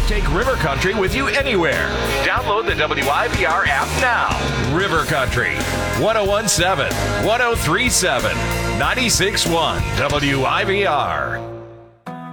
Take River Country with you anywhere. Download the WIVR app now. River Country, 1017, 1037, 96.1 WIVR.